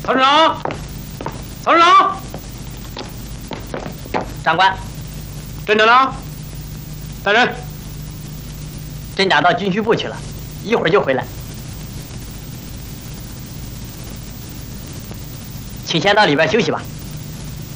曹市长，曹市长， 长官， 镇长呢？大人， 镇长到军需部去了，一会儿就回来。请先到里边休息吧。